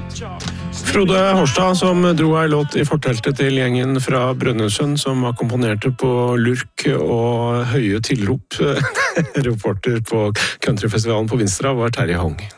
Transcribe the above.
Frode Horstad som dro en låt i forteltet til gjengen fra Brønnøysund som akkomponerte på lurk og høye tilrop. Reporter på countryfestivalen på Vinstra var Terje Hong.